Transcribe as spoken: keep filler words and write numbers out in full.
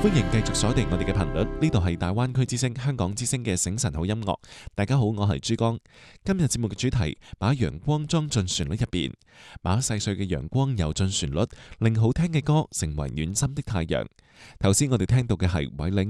歡迎繼續鎖定我哋嘅頻率，呢度係大灣區之聲、香港之聲嘅醒晨好音樂。大家好，我係珠江。今日節目嘅主題，把陽光裝進旋律入邊，把細碎嘅陽光游進旋律，令好聽嘅歌成為暖心的太陽。頭先我哋聽到嘅係韋禮